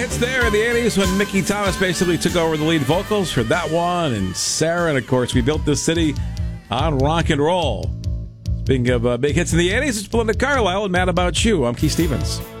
It's there in the 80s when Mickey Thomas basically took over the lead vocals for that one and Sarah. And, of course, we built this city on rock and roll. Speaking of big hits in the 80s, it's Belinda Carlisle and Mad About You. I'm Keith Stevens.